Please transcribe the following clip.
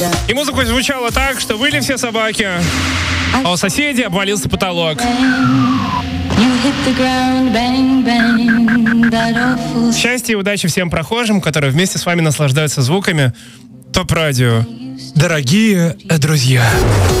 И музыка звучала так, что выли все собаки, а у соседей обвалился потолок. Счастья и удачи всем прохожим, которые вместе с вами наслаждаются звуками ТОП-радио. Дорогие друзья.